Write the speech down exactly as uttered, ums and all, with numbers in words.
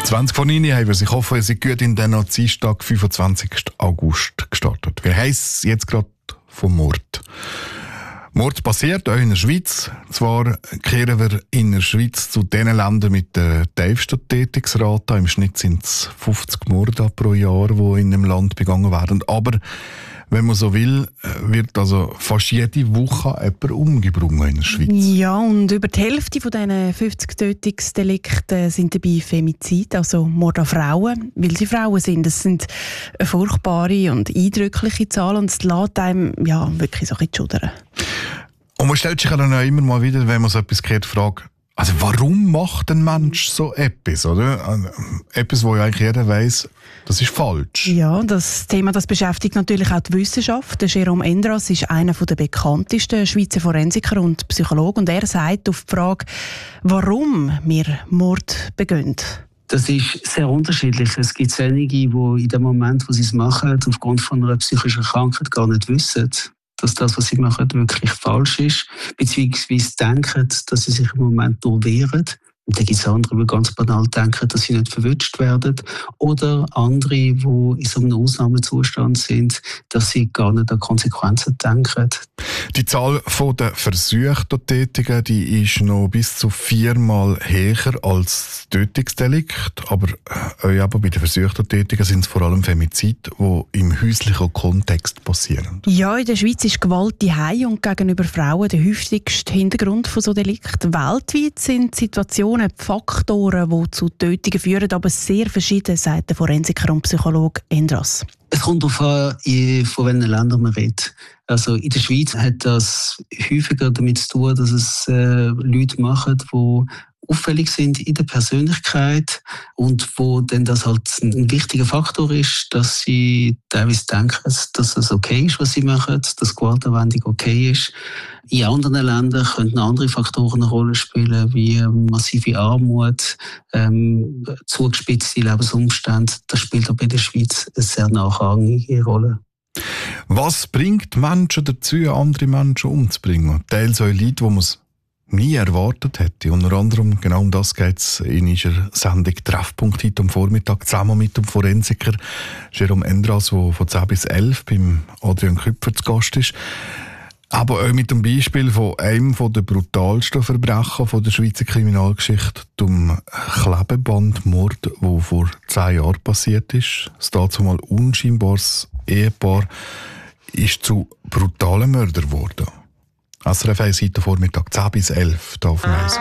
zwanzig vor neun haben wir es. Ich hoffe, ihr seid gut in den Dienstag, fünfundzwanzigsten August gestartet. Wir heissen jetzt gerade vom Mord. Mord passiert auch in der Schweiz. Zwar kehren wir in der Schweiz zu den Ländern mit der tiefsten Tätigkeitsrate. Im Schnitt sind es fünfzig Morde pro Jahr, die in dem Land begangen werden. Aber wenn man so will, wird also fast jede Woche jemand umgebracht in der Schweiz. Ja, und über die Hälfte von diesen fünfzig Tötungsdelikten sind dabei Femizid, also Mord an Frauen, weil sie Frauen sind. Das sind eine furchtbare und eindrückliche Zahlen und es lässt einem ja, wirklich so ein bisschen schudern. Und man stellt sich dann auch immer mal wieder, wenn man so etwas hört, die Frage, also warum macht ein Mensch so etwas, oder? Etwas, wo ja eigentlich jeder weiss, das ist falsch. Ja, das Thema das beschäftigt natürlich auch die Wissenschaft. Der Jérôme Endras ist einer der bekanntesten Schweizer Forensiker und Psychologe und er sagt auf die Frage, warum wir Mord begehen. Das ist sehr unterschiedlich. Es gibt einige, die in dem Moment, wo sie es machen, aufgrund von einer psychischen Krankheit gar nicht wissen, dass das, was sie machen, wirklich falsch ist, beziehungsweise denken, dass sie sich im Moment nur wehren. Und dann gibt es andere, die ganz banal denken, dass sie nicht verwünscht werden. Oder andere, die in so einem Ausnahmezustand sind, dass sie gar nicht an Konsequenzen denken. Die Zahl der versuchten Tätigen die ist noch bis zu viermal höher als Tötungsdelikt. Aber äh, eben bei den versuchten Tätigen sind es vor allem Femizide, die im häuslichen Kontext passieren. Ja, in der Schweiz ist Gewalt daheim und gegenüber Frauen der häufigste Hintergrund von so Delikten. Weltweit sind Situationen, Faktoren, die zu Tötungen führen, aber sehr verschieden, sagt der Forensiker und Psychologe Endras. Es kommt darauf an, von welchen Ländern man redet. Also in der Schweiz hat das häufiger damit zu tun, dass es äh, Leute machen, die auffällig sind in der Persönlichkeit und wo dann das halt ein wichtiger Faktor ist, dass sie teilweise denken, dass es okay ist, was sie machen, dass Gewaltanwendung okay ist. In anderen Ländern könnten andere Faktoren eine Rolle spielen, wie massive Armut, ähm, zugespitzte Lebensumstände. Das spielt aber in der Schweiz eine sehr nachrangige Rolle. Was bringt Menschen dazu, andere Menschen umzubringen? Teils auch Leute, die man es nie erwartet hätte. Unter anderem genau um das geht es in unserer Sendung Treffpunkt heute am Vormittag zusammen mit dem Forensiker Jérôme Endras, der von zehn bis elf beim Adrian Küpfer zu Gast ist. Aber auch mit dem Beispiel von einem der brutalsten Verbrechen von der Schweizer Kriminalgeschichte, dem Klebebandmord, der vor zehn Jahren passiert ist. Das dazumal unscheinbares Ehepaar ist zu brutalen Mördern geworden. S R F eins heute Vormittag zehn bis elf, da auf Eis.